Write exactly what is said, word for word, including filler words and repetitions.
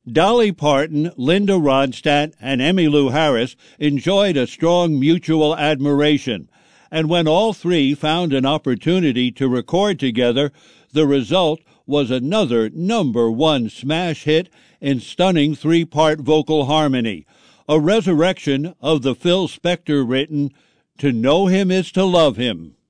Dolly Parton, Linda Ronstadt, and Emmylou Harris enjoyed a strong mutual admiration, and when all three found an opportunity to record together, the result was another number one smash hit in stunning three-part vocal harmony, a resurrection of the Phil Spector-written "To Know Him Is to Love Him."